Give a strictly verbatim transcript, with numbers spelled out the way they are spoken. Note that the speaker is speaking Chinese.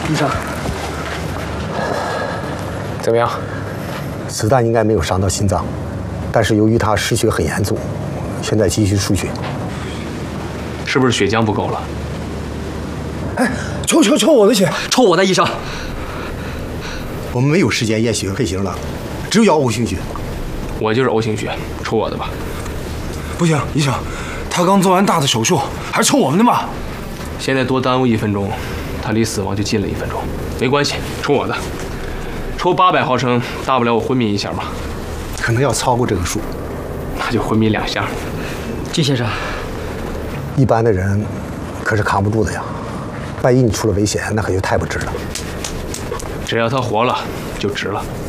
医生， 怎么样？ 子弹应该没有伤到心脏，但是由于他失血很严重，现在急需输血。 是不是血浆不够了？ 哎，抽抽抽我的血， 抽我的，医生。 我们没有时间验血配型了，只有要 O 型血。 我就是 O 型血，抽我的吧。 不行，医生，他刚做完大的手术，还是抽我们的吧。 现在多耽误一分钟，他离死亡就近了一分钟。没关系，抽我的。抽八百毫升，大不了我昏迷一下嘛。 可能要超过这个数， 那就昏迷两下。 金先生， 一般的人可是扛不住的呀。万一你出了危险，那可就太不值了。 只要他活了，就值了。